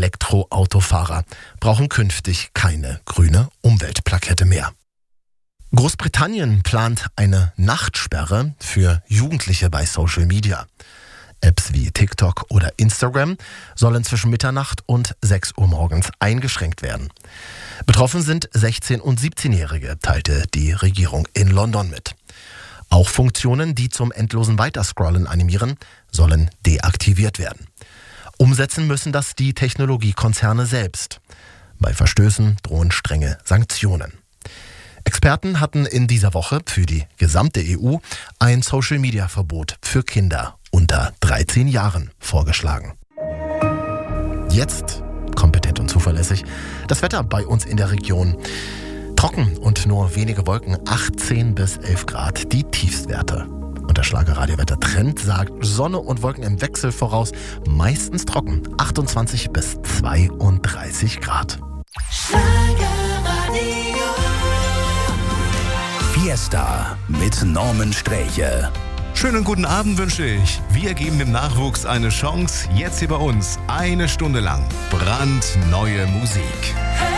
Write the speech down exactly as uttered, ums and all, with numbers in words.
Elektroautofahrer brauchen künftig keine grüne Umweltplakette mehr. Großbritannien plant eine Nachtsperre für Jugendliche bei Social Media. Apps wie TikTok oder Instagram sollen zwischen Mitternacht und sechs Uhr morgens eingeschränkt werden. Betroffen sind sechzehn- und siebzehnjährige, teilte die Regierung in London mit. Auch Funktionen, die zum endlosen Weiterscrollen animieren, sollen deaktiviert werden. Umsetzen müssen das die Technologiekonzerne selbst. Bei Verstößen drohen strenge Sanktionen. Experten hatten in dieser Woche für die gesamte E U ein Social-Media-Verbot für Kinder unter dreizehn Jahren vorgeschlagen. Jetzt, kompetent und zuverlässig, das Wetter bei uns in der Region. Trocken und nur wenige Wolken, achtzehn bis elf Grad, die Tiefstwerte. Und der Schlagerradiowetter-Trend sagt Sonne und Wolken im Wechsel voraus, meistens trocken, achtundzwanzig bis zweiunddreißig Grad. Fiesta mit Norman Sträche. Schönen guten Abend wünsche ich. Wir geben dem Nachwuchs eine Chance. Jetzt hier bei uns eine Stunde lang brandneue Musik.